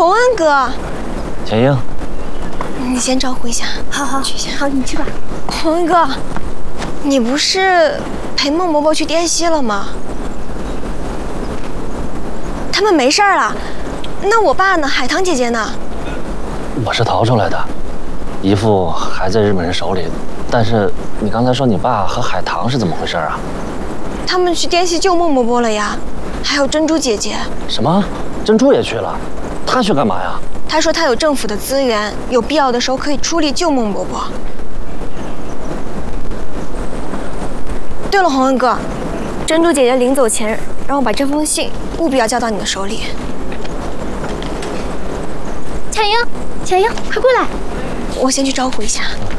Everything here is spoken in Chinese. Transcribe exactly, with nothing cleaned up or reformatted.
洪恩哥， 钱英， 你先招呼一下。 好好， 去先。 好，你去吧。 洪恩哥，你不是陪孟伯伯去滇西了吗？他们没事儿了。那我爸呢？海棠姐姐呢？ 我是逃出来的，姨父还在日本人手里。但是你刚才说你爸和海棠是怎么回事啊？ 他们去滇西救孟伯伯了呀，还有珍珠姐姐。 什么？珍珠也去了？她去干嘛呀？ 她说她有政府的资源，有必要的时候可以出力救孟伯伯。对了，洪恩哥，珍珠姐姐临走前让我把这封信务必要交到你的手里。 钱英，钱英，快过来！ 我先去招呼一下。